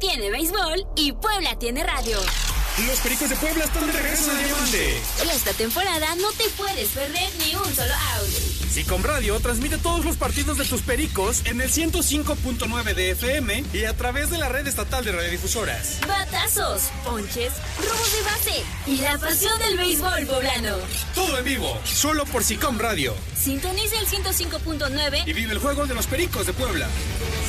tiene béisbol y Puebla tiene radio. Los Pericos de Puebla están de regreso en el Diamante. Y esta temporada no te puedes perder ni un solo out. Sicom Radio transmite todos los partidos de tus Pericos en el 105.9 de FM y a través de la red estatal de radiodifusoras. Batazos, ponches, robos de base y la pasión del béisbol poblano. Todo en vivo, solo por Sicom Radio. Sintoniza el 105.9 y vive el juego de los Pericos de Puebla.